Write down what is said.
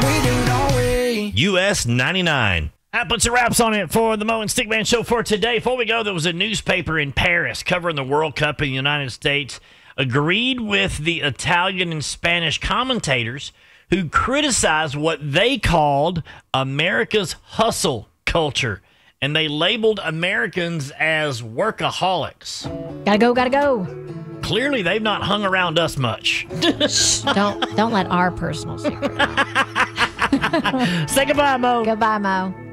we do, don't we? US 99. That puts a wraps on it for the Mo and Stickman Show for today. Before we go, there was a newspaper in Paris covering the World Cup in the United States agreed with the Italian and Spanish commentators who criticized what they called America's hustle culture. And they labeled Americans as workaholics. Gotta go. Clearly, they've not hung around us much. Don't let our personal secret. Say goodbye, Mo. Goodbye, Mo.